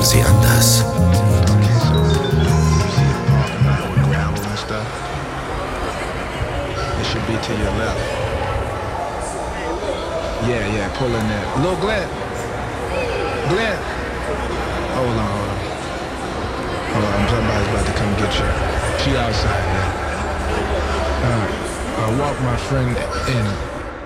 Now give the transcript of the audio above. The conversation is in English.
andas? Okay, so you see a parking lot with gravel and stuff? It should be to your left. Yeah, pull in there. Little Glenn. Glenn. Hold on. Somebody's about to come get you. She outside, yeah. Walk my friend in.